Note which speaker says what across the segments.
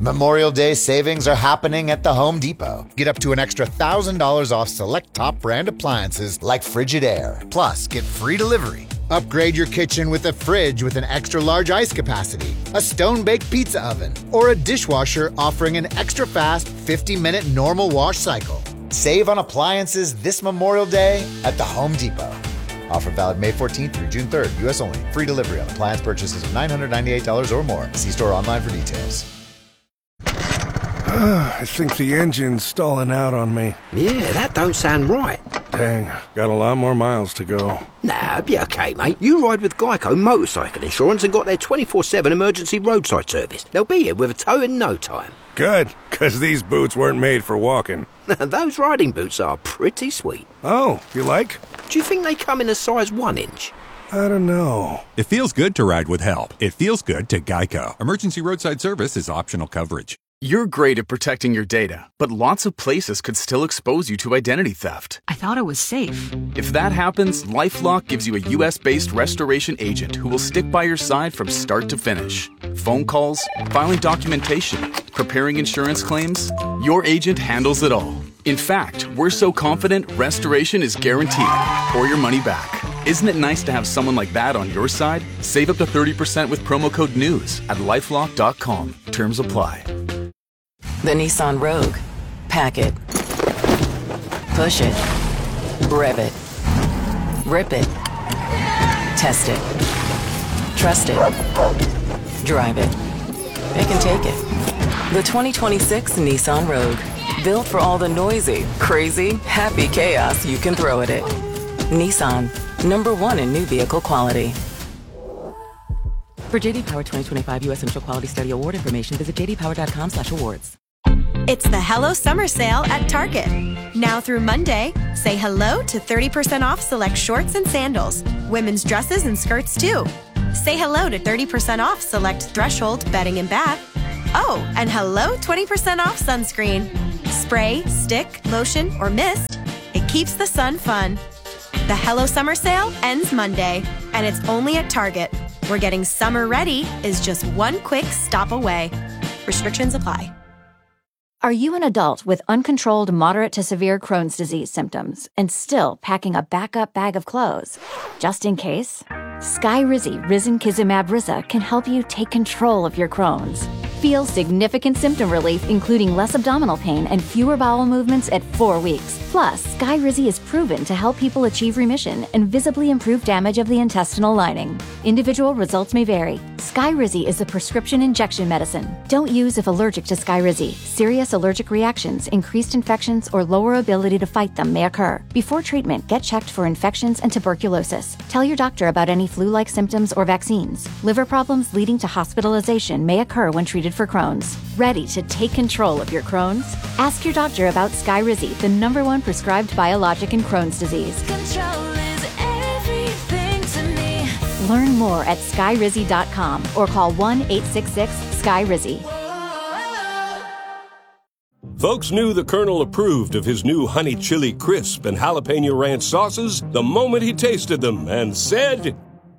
Speaker 1: Memorial Day savings are happening at the Home Depot. Get up to an extra $1,000 off select top brand appliances like Frigidaire. Plus, get free delivery. Upgrade your kitchen with a fridge with an extra large ice capacity, a stone-baked pizza oven, or a dishwasher offering an extra fast 50-minute normal wash cycle. Save on appliances this Memorial Day at the Home Depot. Offer valid May 14th through June 3rd. U.S. only. Free delivery on appliance purchases of $998 or more. See store online for details.
Speaker 2: I think the engine's stalling out on me.
Speaker 3: Yeah, that don't sound right.
Speaker 2: Dang, got a lot more miles to go.
Speaker 3: Nah, be okay, mate. You ride with Geico Motorcycle Insurance and got their 24/7 emergency roadside service. They'll be here with a tow in no time.
Speaker 2: Good, because these boots weren't made for walking.
Speaker 3: Those riding boots are pretty sweet.
Speaker 2: Oh, you like?
Speaker 3: Do you think they come in a size 1 inch?
Speaker 2: I don't know.
Speaker 4: It feels good to ride with help. It feels good to Geico. Emergency roadside service is optional coverage.
Speaker 5: You're great at protecting your data, but lots of places could still expose you to identity theft.
Speaker 6: I thought it was safe.
Speaker 5: If that happens, LifeLock gives you a U.S.-based restoration agent who will stick by your side from start to finish. Phone calls, filing documentation, preparing insurance claims, your agent handles it all. In fact, we're so confident restoration is guaranteed or your money back. Isn't it nice to have someone like that on your side? Save up to 30% with promo code NEWS at LifeLock.com. Terms apply.
Speaker 7: The Nissan Rogue. Pack it. Push it. Rev it. Rip it. Test it. Trust it. Drive it. It can take it. The 2026 Nissan Rogue. Built for all the noisy, crazy, happy chaos you can throw at it. Nissan. #1 in new vehicle quality. For JD Power 2025 U.S. Initial Quality Study Award information, visit jdpower.com/awards.
Speaker 8: It's the Hello Summer Sale at Target. Now through Monday, say hello to 30% off select shorts and sandals, women's dresses and skirts too. Say hello to 30% off select Threshold bedding and bath. Oh, and hello 20% off sunscreen. Spray, stick, lotion, or mist. It keeps the sun fun. The Hello Summer Sale ends Monday, and it's only at Target, where getting summer ready is just one quick stop away. Restrictions apply.
Speaker 9: Are you an adult with uncontrolled moderate to severe Crohn's disease symptoms and still packing a backup bag of clothes? Just in case? Skyrizi Risankizumab Riza can help you take control of your Crohn's. Feel significant symptom relief, including less abdominal pain and fewer bowel movements at 4 weeks. Plus, Skyrizi is proven to help people achieve remission and visibly improve damage of the intestinal lining. Individual results may vary. Skyrizi is a prescription injection medicine. Don't use if allergic to Skyrizi. Serious allergic reactions, increased infections, or lower ability to fight them may occur. Before treatment, get checked for infections and tuberculosis. Tell your doctor about any flu-like symptoms or vaccines. Liver problems leading to hospitalization may occur when treated for Crohn's. Ready to take control of your Crohn's? Ask your doctor about Skyrizi, the #1 prescribed biologic in Crohn's disease.
Speaker 10: Control is everything to me.
Speaker 9: Learn more at skyrizi.com or call 1-866-SKYRIZI.
Speaker 11: Folks knew the Colonel approved of his new Honey Chili Crisp and Jalapeno Ranch sauces the moment he tasted them and said,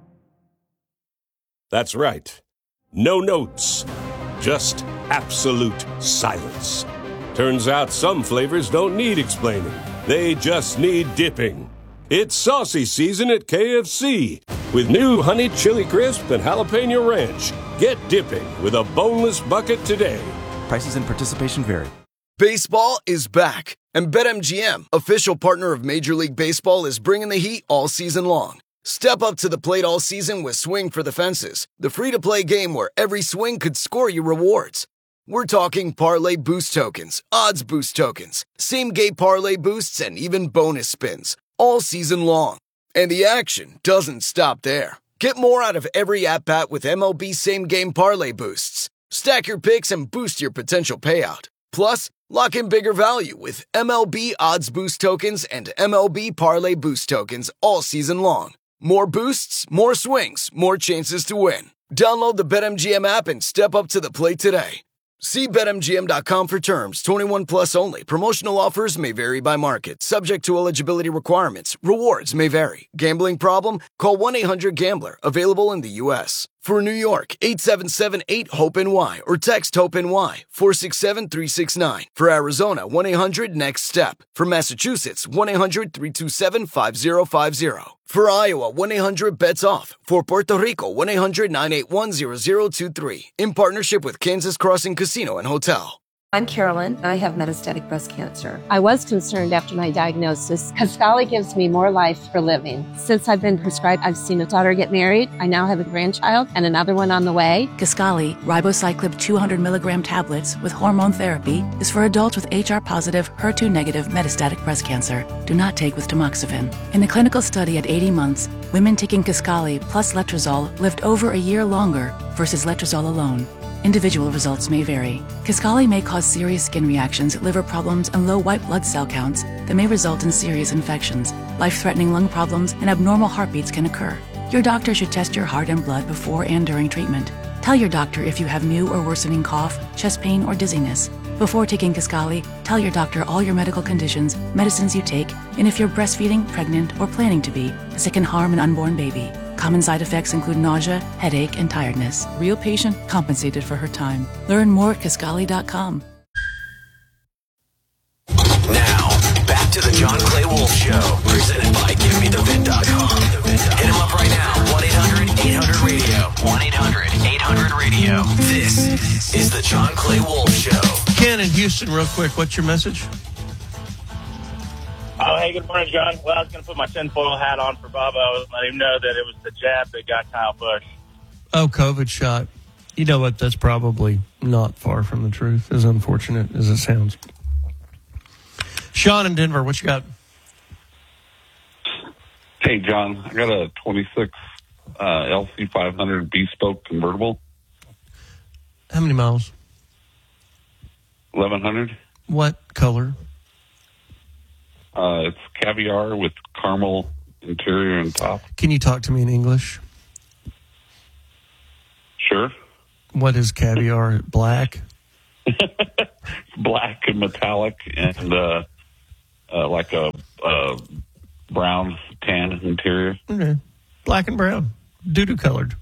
Speaker 11: that's right, no notes. Just absolute silence. Turns out some flavors don't need explaining. They just need dipping. It's saucy season at KFC with new Honey Chili Crisp and Jalapeno Ranch. Get dipping with a boneless bucket today.
Speaker 12: Prices and participation vary.
Speaker 13: Baseball is back, and BetMGM, official partner of Major League Baseball, is bringing the heat all season long. Step up to the plate all season with Swing for the Fences, the free-to-play game where every swing could score you rewards. We're talking parlay boost tokens, odds boost tokens, same-game parlay boosts, and even bonus spins, all season long. And the action doesn't stop there. Get more out of every at-bat with MLB same-game parlay boosts. Stack your picks and boost your potential payout. Plus, lock in bigger value with MLB odds boost tokens and MLB parlay boost tokens all season long. More boosts, more swings, more chances to win. Download the BetMGM app and step up to the plate today. See BetMGM.com for terms. 21 plus only. Promotional offers may vary by market. Subject to eligibility requirements. Rewards may vary. Gambling problem? Call 1-800-GAMBLER. Available in the U.S. For New York, 877-8-HOPE-NY or text HOPE-NY 467-369. For Arizona, 1-800-NEXT-STEP. For Massachusetts, 1-800-327-5050. For Iowa, 1-800-BETS-OFF. For Puerto Rico, 1-800-981-0023. In partnership with Kansas Crossing Casino and Hotel.
Speaker 6: I'm Carolyn. I have metastatic breast cancer.
Speaker 14: I was concerned after my diagnosis. Kisqali gives me more life for living. Since I've been prescribed, I've seen a daughter get married. I now have a grandchild and another one on the way.
Speaker 15: Kisqali, ribociclib 200 milligram tablets with hormone therapy, is for adults with HR-positive, HER2-negative metastatic breast cancer. Do not take with tamoxifen. In the clinical study at 80 months, women taking Kisqali plus letrozole lived over a year longer versus letrozole alone. Individual results may vary. Kisqali may cause serious skin reactions, liver problems, and low white blood cell counts that may result in serious infections. Life-threatening lung problems and abnormal heartbeats can occur. Your doctor should test your heart and blood before and during treatment. Tell your doctor if you have new or worsening cough, chest pain, or dizziness. Before taking Kisqali, tell your doctor all your medical conditions, medicines you take, and if you're breastfeeding, pregnant, or planning to be, as it can harm an unborn baby. Common side effects include nausea, headache, and tiredness. Real patient compensated for her time. Learn more at Kisqali.com.
Speaker 16: Now, back to the John Clay Wolf Show, presented by GiveMeTheVid.com. Hit him up right now, 1-800-800-RADIO. 1-800-800-RADIO. This is the John Clay Wolf Show.
Speaker 17: Ken in Houston, real quick, what's your message?
Speaker 18: Oh, hey, good morning, John. Well, I was going to put my tinfoil hat on for Bob. I was letting him know that it was the jab that got Kyle Busch.
Speaker 17: Oh, COVID shot. You know what? That's probably not far from the truth, as unfortunate as it sounds. Sean in Denver, what you got?
Speaker 19: Hey, John. I got a 26 LC500 B-spoke convertible.
Speaker 17: How many miles?
Speaker 19: 1,100.
Speaker 17: What color?
Speaker 19: It's caviar with caramel interior and top.
Speaker 17: Can you talk to me in English?
Speaker 19: Sure.
Speaker 17: What is caviar? Black?
Speaker 19: Black and metallic and like a brown tan interior.
Speaker 17: Okay. Black and brown. Doo-doo colored.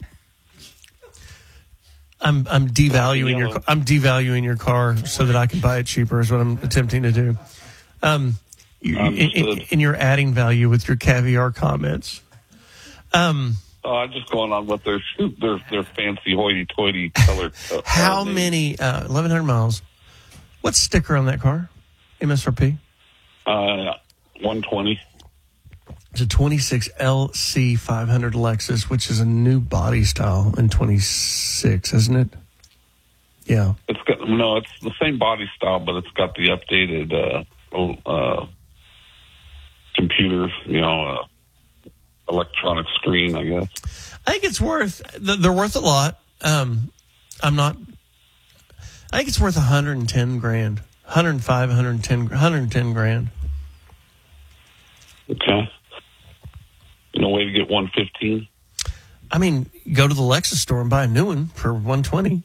Speaker 17: I'm devaluing your car. I'm devaluing your car so that I can buy it cheaper is what I'm attempting to do. And you're adding value with your caviar comments.
Speaker 19: I'm just going on what their fancy hoity-toity color.
Speaker 17: How many? 1,100 miles. What's the sticker on that car? MSRP?
Speaker 19: 120.
Speaker 17: It's a 26 LC 500 Lexus, which is a new body style in 26, isn't it? Yeah.
Speaker 19: It's the same body style, but it's got the updated computer, electronic screen, I guess.
Speaker 17: I think it's worth, they're worth a lot. I think it's worth 110 grand, 105, 110 grand.
Speaker 19: Okay. No way to get 115?
Speaker 17: I mean, go to the Lexus store and buy a new one for 120.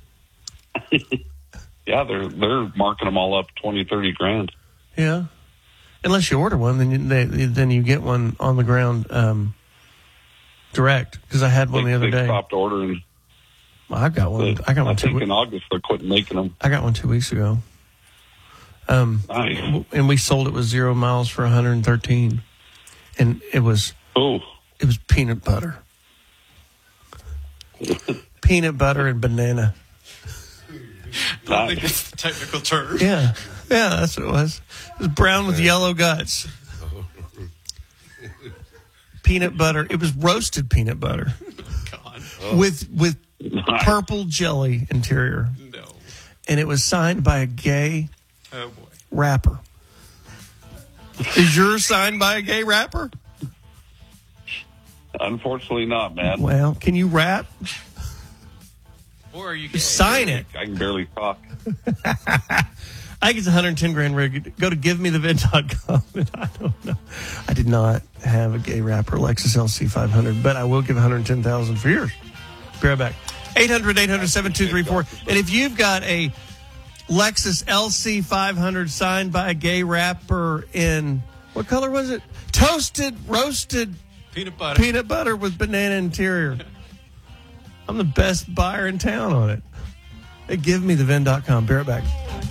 Speaker 19: Yeah, they're marking them all up 20, 30 grand.
Speaker 17: Yeah. Unless you order one, then you get one on the ground direct. Because I had one the other day.
Speaker 19: They stopped ordering.
Speaker 17: Well, I got one. I
Speaker 19: think in August they're quitting making them.
Speaker 17: I got one 2 weeks ago.
Speaker 19: Nice.
Speaker 17: And we sold it with 0 miles for 113, and it was peanut butter, peanut butter and banana.
Speaker 20: I think it's the technical term.
Speaker 17: Yeah, that's what it was. It was brown with yellow guts. Peanut butter. It was roasted peanut butter. God. With purple jelly interior. No. And it was signed by a gay rapper. Is yours signed by a gay rapper?
Speaker 19: Unfortunately not, man.
Speaker 17: Well, can you rap?
Speaker 20: Or are you
Speaker 17: sign it?
Speaker 19: I can barely talk.
Speaker 17: I think it's 110 grand rig. Go to GiveMeTheVid.com. I don't know. I did not have a gay rapper Lexus LC 500, but I will give 110,000 for yours. Be right back. 800-800-7234. And if you've got a Lexus LC 500 signed by a gay rapper in, what color was it? Roasted
Speaker 20: peanut butter
Speaker 17: with banana interior. I'm the best buyer in town on it. Hey, GiveMeTheVin.com. Be right back.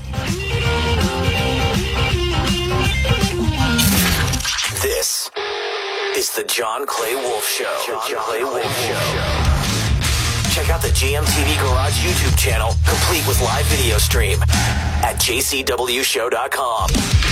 Speaker 16: This is the John Clay Wolf Show. John Clay Wolf Show. Check out the GMTV Garage YouTube channel, complete with live video stream at jcwshow.com.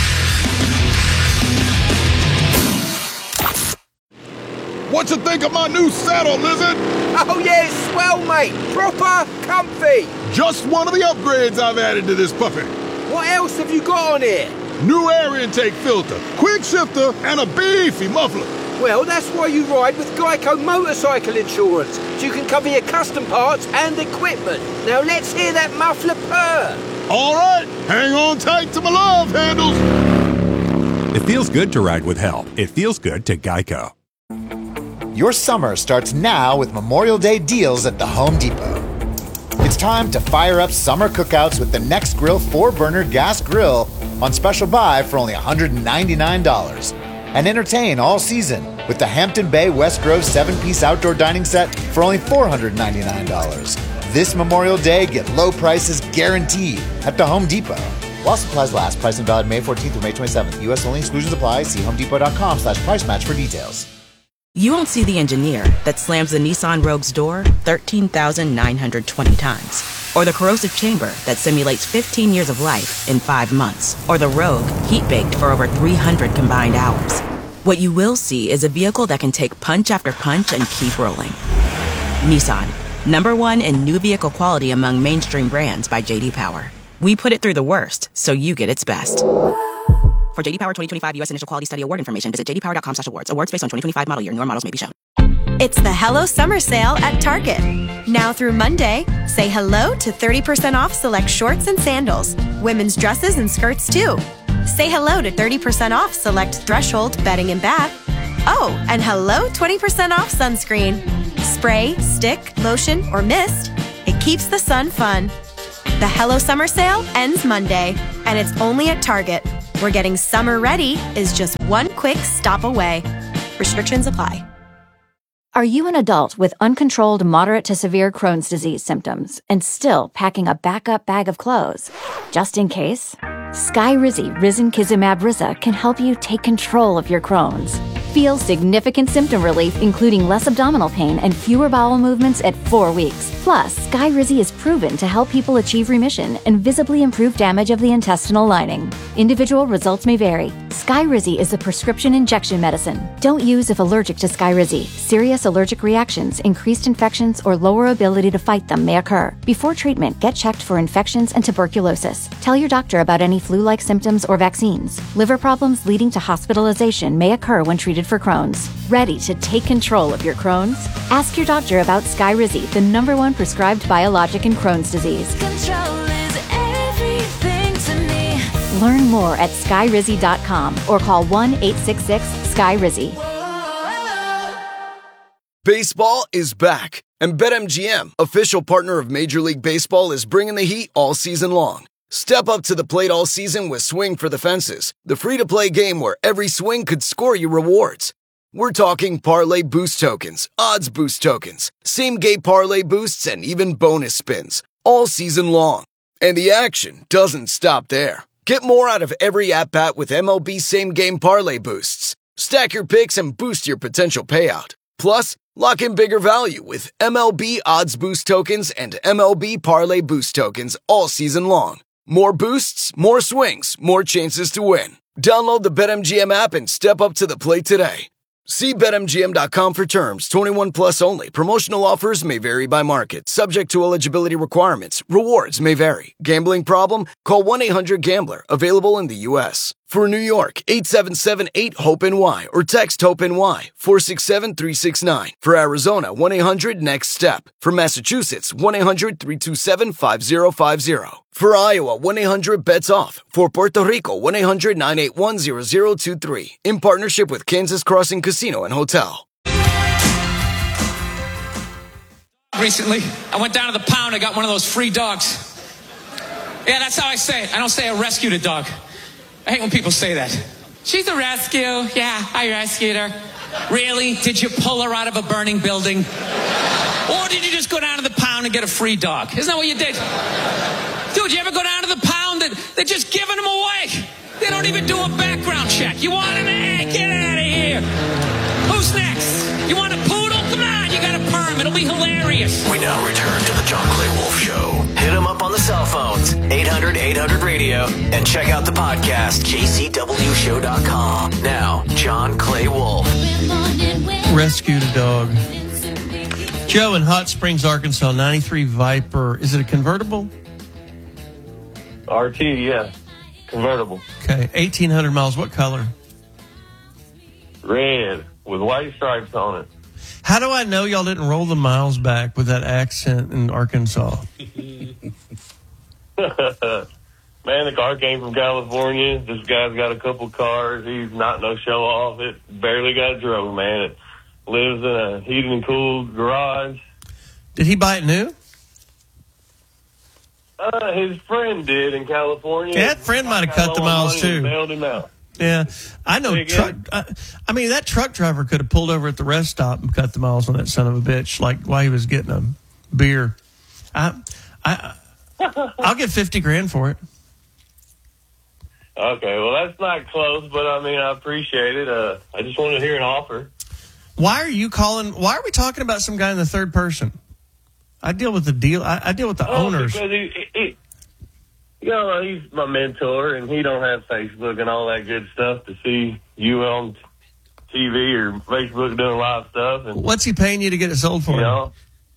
Speaker 21: What you think of my new saddle, Lizard?
Speaker 3: Oh yeah, it's swell, mate. Proper comfy.
Speaker 21: Just one of the upgrades I've added to this puppy.
Speaker 3: What else have you got on here?
Speaker 21: New air intake filter, quick shifter, and a beefy muffler.
Speaker 3: Well, that's why you ride with Geico Motorcycle Insurance, so you can cover your custom parts and equipment. Now let's hear that muffler purr.
Speaker 21: All right, hang on tight to my love handles.
Speaker 4: It feels good to ride with help. It feels good to Geico.
Speaker 1: Your summer starts now with Memorial Day deals at the Home Depot. It's time to fire up summer cookouts with the Nextgrill 4-burner gas grill on special buy for only $199. And entertain all season with the Hampton Bay West Grove 7-piece outdoor dining set for only $499. This Memorial Day, get low prices guaranteed at the Home Depot. While supplies last, price and valid May 14th through May 27th. U.S. only, exclusions apply. See homedepot.com/price match for details.
Speaker 22: You won't see the engineer that slams the Nissan Rogue's door 13,920 times. Or the corrosive chamber that simulates 15 years of life in 5 months. Or the Rogue heat-baked for over 300 combined hours. What you will see is a vehicle that can take punch after punch and keep rolling. Nissan, #1 in new vehicle quality among mainstream brands by J.D. Power. We put it through the worst, so you get its best. For J.D. Power 2025 U.S. Initial Quality Study Award information, visit jdpower.com/awards. Awards based on 2025 model year. Newer models may be shown.
Speaker 8: It's the Hello Summer Sale at Target. Now through Monday, say hello to 30% off select shorts and sandals. Women's dresses and skirts too. Say hello to 30% off select Threshold bedding and bath. Oh, and hello 20% off sunscreen. Spray, stick, lotion, or mist. It keeps the sun fun. The Hello Summer Sale ends Monday, and it's only at Target, where getting summer ready is just one quick stop away. Restrictions apply.
Speaker 9: Are you an adult with uncontrolled moderate to severe Crohn's disease symptoms and still packing a backup bag of clothes? Just in case? Skyrizi Risankizumab Riza can help you take control of your Crohn's. Feel significant symptom relief, including less abdominal pain and fewer bowel movements at 4 weeks. Plus, Skyrizi is proven to help people achieve remission and visibly improve damage of the intestinal lining. Individual results may vary. Skyrizi is a prescription injection medicine. Don't use if allergic to Skyrizi. Serious allergic reactions, increased infections, or lower ability to fight them may occur. Before treatment, get checked for infections and tuberculosis. Tell your doctor about any flu-like symptoms or vaccines. Liver problems leading to hospitalization may occur when treated for Crohn's. Ready to take control of your Crohn's? Ask your doctor about Skyrizi, the #1 prescribed biologic in Crohn's disease.
Speaker 10: Control is everything to me.
Speaker 9: Learn more at skyrizi.com or call 1-866-SKYRIZI.
Speaker 13: Baseball is back, and BetMGM, official partner of Major League Baseball, is bringing the heat all season long. Step up to the plate all season with Swing for the Fences, the free-to-play game where every swing could score you rewards. We're talking parlay boost tokens, odds boost tokens, same-game parlay boosts, and even bonus spins, all season long. And the action doesn't stop there. Get more out of every at-bat with MLB same-game parlay boosts. Stack your picks and boost your potential payout. Plus, lock in bigger value with MLB odds boost tokens and MLB parlay boost tokens all season long. More boosts, more swings, more chances to win. Download the BetMGM app and step up to the plate today. See BetMGM.com for terms. 21 plus only. Promotional offers may vary by market. Subject to eligibility requirements. Rewards may vary. Gambling problem? Call 1-800-GAMBLER. Available in the U.S. For New York, 877-8-HOPE-NY or text HOPE-NY 467-369. For Arizona, 1-800-NEXT-STEP. For Massachusetts, 1-800-327-5050. For Iowa, 1-800-BETS-OFF. For Puerto Rico, 1-800-981-0023. In partnership with Kansas Crossing Casino and Hotel.
Speaker 23: Recently, I went down to the pound. I got one of those free dogs. Yeah, that's how I say it. I don't say I rescued a dog. I hate when people say that. She's a rescue. Yeah, I rescued her. Really? Did you pull her out of a burning building? Or did you just go down to the pound and get a free dog? Isn't that what you did? Dude, you ever go down to the pound? They're just giving them away. They don't even do a background check. You want an egg? Get out of here. Who's next? You want a poodle? Come on, you got a perm. It'll be hilarious.
Speaker 16: We now return to the John Clay Wolf Show. Hit him up on the cell phones, 800-800-RADIO, and check out the podcast, jcwshow.com. Now, John Clay Wolf.
Speaker 17: Rescued a dog. Joe in Hot Springs, Arkansas, 93 Viper. Is it a convertible?
Speaker 2: RT, yeah. Convertible.
Speaker 17: Okay, 1,800 miles. What color?
Speaker 2: Red, with white stripes on it.
Speaker 17: How do I know y'all didn't roll the miles back with that accent in Arkansas?
Speaker 2: Man, the car came from California. This guy's got a couple cars. He's not no show off. It barely got drove, man. It lives in a heated and cooled garage.
Speaker 17: Did he buy it new?
Speaker 2: His friend did in California.
Speaker 17: Yeah, that friend might have cut the miles too.
Speaker 2: Bailed him out.
Speaker 17: Yeah, I know. That truck driver could have pulled over at the rest stop and cut the miles on that son of a bitch, like while he was getting a beer. I'll get $50,000 for it.
Speaker 2: Okay, well that's not close, but I mean I appreciate it. I just wanted to hear an offer.
Speaker 17: Why are you calling? Why are we talking about some guy in the third person? I deal with the deal. I deal with the owners.
Speaker 2: Because he's my mentor, and he don't have Facebook and all that good stuff to see you on TV or Facebook doing live stuff. And
Speaker 17: what's he paying you to get it sold for?
Speaker 2: You know,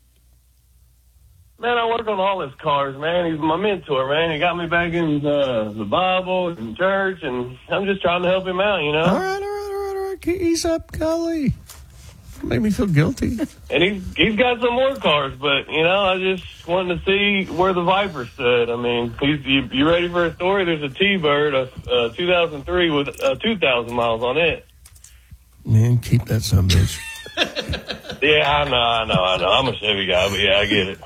Speaker 2: man, I work on all his cars, man. He's my mentor, man. He got me back in the Bible and church, and I'm just trying to help him out, you know?
Speaker 17: All right. Ease up, golly. Made me feel guilty.
Speaker 2: And he's got some more cars, but, you know, I just wanted to see where the Viper stood. I mean, you ready for a story? There's a T-Bird, a 2003 with 2,000 miles on it.
Speaker 17: Man, keep that son of a bitch.
Speaker 2: Yeah, I know. I'm a Chevy guy, but yeah, I get it.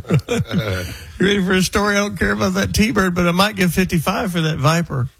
Speaker 17: You ready for a story? I don't care about that T-Bird, but I might give $55,000 for that Viper.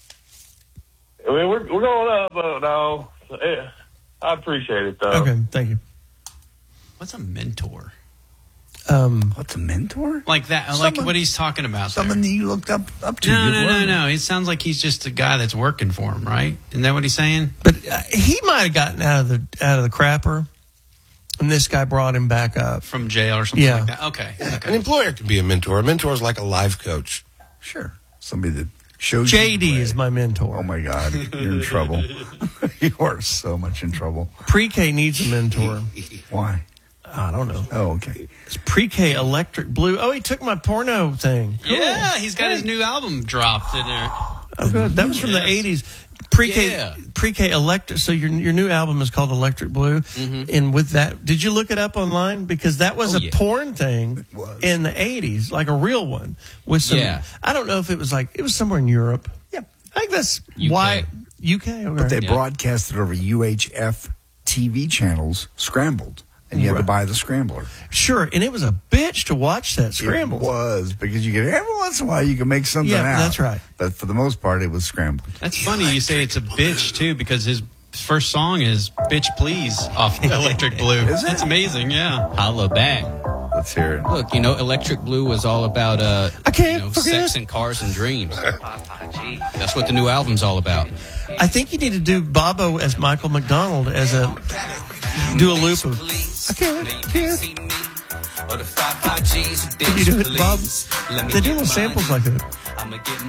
Speaker 2: I mean, we're going up, but no, I appreciate it, though.
Speaker 17: Okay, thank you.
Speaker 20: What's a mentor?
Speaker 5: What's a mentor?
Speaker 20: Like that, like what he's talking about.
Speaker 5: Someone that you looked up to.
Speaker 20: No. It sounds like he's just a guy that's working for him, right? Isn't that what he's saying?
Speaker 17: But he might have gotten out of the crapper, and this guy brought him back up
Speaker 20: from jail or something like that. Okay.
Speaker 7: An employer can be a mentor. A mentor is like a life coach.
Speaker 5: Sure. Somebody that shows
Speaker 17: JD is my mentor.
Speaker 5: Oh, my God. You're in trouble. You are so much in trouble.
Speaker 17: Pre-K needs a mentor.
Speaker 5: Why?
Speaker 17: I don't know.
Speaker 5: Oh, okay.
Speaker 17: It's Pre-K Electric Blue. Oh, he took my porno thing. Cool.
Speaker 20: Yeah, he's got his new album dropped in there.
Speaker 17: Oh, good. That was from the 80s. Pre-K Electric. So your new album is called Electric Blue. Mm-hmm. And with that, did you look it up online? Because that was a porn thing in the 80s, like a real one. With some, I don't know if it was somewhere in Europe. Yeah. I think that's why. UK. Okay.
Speaker 5: But they broadcast it over UHF TV channels, scrambled. And you had to buy the scrambler.
Speaker 17: Sure, and it was a bitch to watch that scramble.
Speaker 5: It was, because you could, every once in a while you can make something out.
Speaker 17: That's right.
Speaker 5: But for the most part, it was scrambled.
Speaker 20: That's funny you say it's a bitch, too, because his first song is Bitch Please off Electric Blue.
Speaker 5: Is it?
Speaker 20: That's amazing, yeah. Holla back.
Speaker 5: Let's hear it.
Speaker 24: Look, Electric Blue was all about sex and cars and dreams. That's what the new album's all about.
Speaker 17: I think you need to do Bobo as Michael McDonald do a loop of I can't. Can you do it, Bob? They do little samples like that.